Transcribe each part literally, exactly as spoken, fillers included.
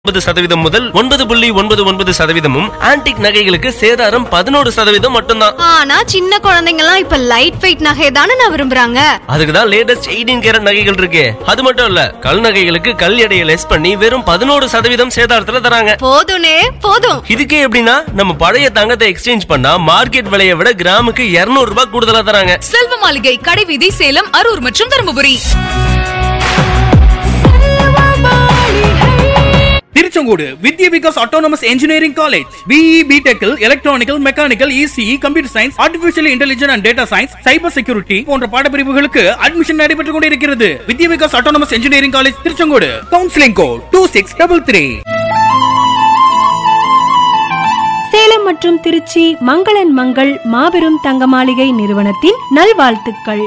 ஒன்பது சதவீதம் முதல் ஒன்பது புள்ளி ஒன்பது ஒன்பது சதவீதமும் ஆன்டிக் நகைகளுக்கு சேதாரம் பதினோரு சதவீதம் மட்டும்தான். ஆனா சின்ன குழந்தைங்க எல்லாம் இப்ப லைட் வெயிட் நகை தானே நான் விரும்புறாங்க. அதுக்குதான் லேட்டஸ்ட் எயிட்டீன் கேரட் நகைகள் இருக்கு. அது மட்டும் இல்ல, கல் நகைகளுக்கு கல் எடையை லெஸ் பண்ணி வெறும் பதினோரு சதவீதம் சேதாரத்துல தராங்க. போதும்னே போதும். இதுக்கே எப்படின்னா, நம்ம பழைய தங்கத்தை எக்ஸ்சேஞ்ச் பண்ணா மார்க்கெட் விலையை விட கிராமுக்கு இருநூறு ரூபாய் கூடுதலா தராங்க. செல்வ மாளிகை, கடைவீதி, சேலம், அரூர் மற்றும் தருமபுரி. திருச்செங்கோடு வித்யா Vikas autonomous engineering college BE பிடெக்கில் electronical, mechanical, ECE, computer science, artificial intelligence and data science, cyber security போன்ற பாடப்பிரிவுகளுக்கு அட்மிஷன் நடைபெற்றுக் கொண்டிருக்கிறது. வித்யா Vikas autonomous engineering college Tiruchengode. Counselling code two six double three. Salem மற்றும் திருச்சி மங்களன் மங்கள் மாபெரும் தங்க மாளிகை நிறுவனத்தின் நல்வாழ்த்துக்கள்.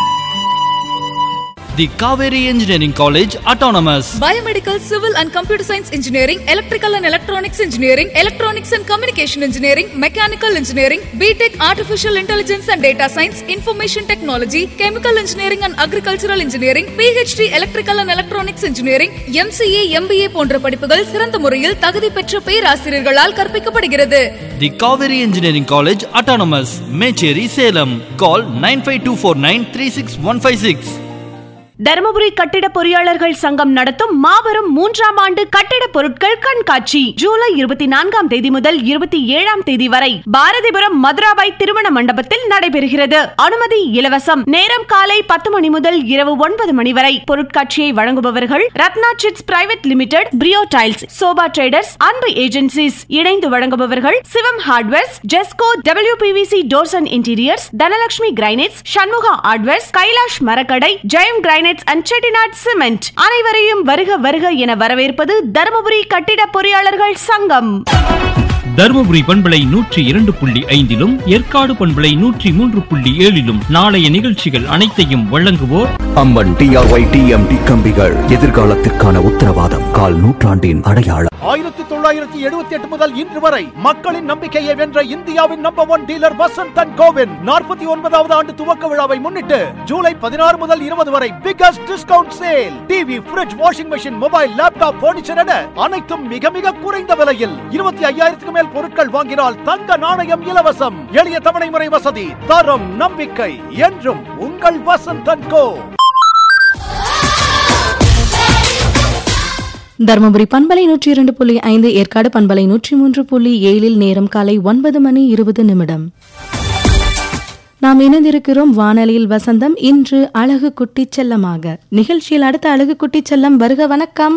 The Kaveri Engineering College Autonomous. Biomedical, Civil and Computer Science Engineering, Electrical and Electronics Engineering, Electronics and Communication Engineering, Mechanical Engineering, B.Tech Artificial Intelligence and Data Science, Information Technology, Chemical Engineering and Agricultural Engineering, P H D Electrical and Electronics Engineering, M C A, M B A போன்ற படிப்புகள் சிறந்த முறையில் தகுதி பெற்ற பேராசிரியர்களால் கற்பிக்கப்படுகிறது. The Kaveri Engineering College Autonomous. Mecheri, Salem. Call nine five two four nine three six one five six. Dharmapuri கட்டிட பொறியாளர்கள் சங்கம் நடத்தும் மாபெரும் மூன்றாம் ஆண்டு கட்டிட பொருட்கள் கண்காட்சி ஜூலை இருபத்தி நான்காம் தேதி முதல் இருபத்தி ஏழாம் தேதி வரை பாரதிபுரம் மதுராபாய் திருமண மண்டபத்தில் நடைபெறுகிறது. அனுமதி இலவசம். நேரம் காலை பத்து மணி முதல் இரவு ஒன்பது மணி வரை. பொருட்காட்சியை வழங்குபவர்கள் Ratna chits private limited, பிரியோ tiles, sofa traders, அன்பு ஏஜென்சிஸ். இணைந்து வழங்குபவர்கள் சிவம் hardwares, Jesco, WPVC doors and interiors, Dhanalakshmi granites, Shanmuga hardwares, Kailash மரக்கடை, Jayam granites and Chettinad Cement. அனைவரையும் வருக வருக என வரவேற்பது தருமபுரி கட்டிட பொறியாளர்கள் சங்கம். தருமபுரி பண்பலை நூற்றி இரண்டு புள்ளி ஐந்திலும் ஏற்காடு பண்பலை நூற்றி மூன்று புள்ளி ஏழிலும் நாளைய நிகழ்ச்சிகள் அனைத்தையும் வழங்குவோர் அம்மன் டிஆர்ஒய் டிஎம்டி கம்பிகள், எதிர்காலத்திற்கான உத்தரவாதம், கால் நூற்றாண்டின் அடையாளம். ஆயிரத்தி தொள்ளாயிரத்தி எழுபத்தி எட்டு முதல் இன்று வரை மக்களின் நம்பிக்கையை வென்ற இந்தியாவின் number one dealer Vasanth and CoWIN நாற்பத்தி ஒன்பதாவது ஆண்டு துவக்க விழாவை முன்னிட்டு ஜூலை பதினாறு முதல் இருபது வரை biggest discount sale. TV, fridge, washing machine, mobile, laptop, furniture என அனைத்தும் மிக மிக குறைந்த விலையில். இருபத்தி ஐயாயிரத்துக்கு மேல் பொருட்கள் வாங்கினால் தங்க நாணயம் இலவசம். எளிய தவணை முறை வசதி. தரம், நம்பிக்கை என்றும் உங்கள் வசந்த் அண்ட் கோ. தருமபுரி பண்பலை நூற்றி இரண்டு புள்ளி ஐந்து, ஏற்காடு பண்பலை நூற்றி மூன்று புள்ளி ஏழில் நேரம் காலை ஒன்பது மணி இருபது நிமிடம். நாம் இணைந்திருக்கிறோம் வானொலியில் வசந்தம். இன்று அழகு குட்டி செல்லமாக நிகழ்ச்சியில் அடுத்த அழகு குட்டி செல்லம் வருக. வணக்கம்.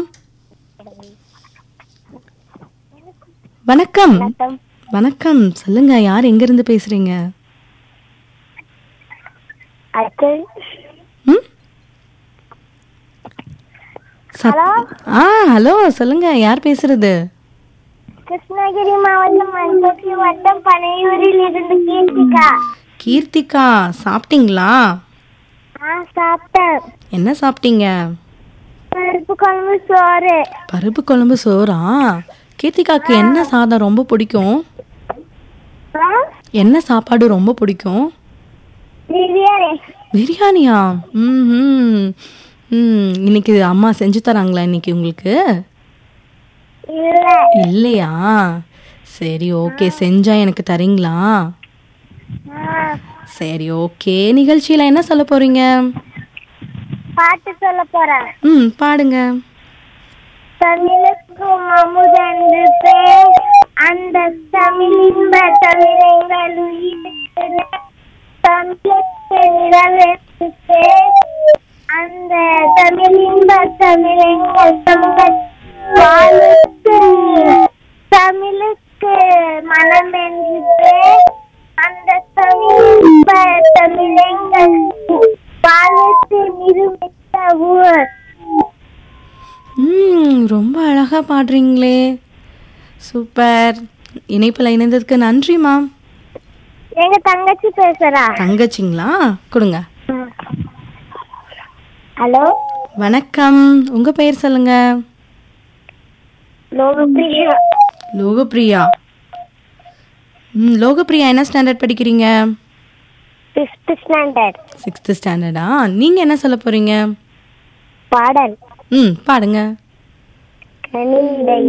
வணக்கம். வணக்கம். சொல்லுங்க, யார் எங்க இருந்து பேசுறீங்க? ஹலோ, சொல்லுங்க, யார் பேசுறது? கிருஷ்ணகிரி மாவட்டம் மஞ்சோட்டி வட்டம் பனையூரில் இருந்து கீர்த்திகா. கீர்த்திகா, சாப்பிட்டீங்களா? சாப்பிட்டேன். என்ன சாப்பிட்டீங்க? பருப்பு குழம்பு சோறு. பருப்பு குழம்பு சோறா? கீர்த்திகாக்கு என்ன சாதம் ரொம்ப பிடிக்கும்? என்ன சாப்பாடு ரொம்ப பிடிக்கும்? பிரியாணி. பிரியாணியா? ம் ம் இன்னைக்கு அம்மா செஞ்சு தராங்களா இன்னைக்கு உங்களுக்கு? இல்லையா? சரி, ஓகே. செஞ்சா எனக்கு தரீங்களா? சரி, ஓகே. நிகழ்ச்சியில என்ன சொல்ல போறீங்க? பாட்டு சொல்ல போறேன். ம் பாடுங்க. தமிழுக்கும் அமுதென்று பேர், அந்த தமிழின்ப தமிழங்கள் உயிர், தமிழுக்கு நிறவேற்று பேர், அந்த தமிழின்ப தமிழங்கள் தமிழுக்கு தமிழுக்கு மனம் என்று பேர், அந்த தமிழின்ப தமிழங்கள் பாலத்து நிரூபித்த ஊர். ம் ரொம்ப அழகா பாடுறீங்களே. சூப்பர். இணைப்புல இணைந்ததுக்கு நன்றிமா. எங்க தங்கச்சி பேசுறா. தங்கச்சிங்களா? கொடுங்க. ஹலோ, வணக்கம். உங்க பெயர் சொல்லுங்க. லோகப்பிரியா. லோகப்பிரியா. ம் லோகப்பிரியா, என்ன ஸ்டாண்டர்ட் படிக்கிறீங்க? Fifth standard. சிக்ஸ்த் ஸ்டாண்டர்டா? நீங்க என்ன சொல்ல போறீங்க? பாடல். ம் பாடுங்க. கனியிடை